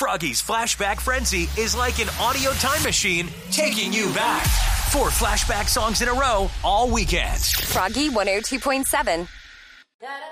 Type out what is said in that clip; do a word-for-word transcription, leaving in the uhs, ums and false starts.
Froggy's Flashback Frenzy is like an audio time machine taking you back. Four flashback songs in a row all weekend. Froggy one oh two point seven.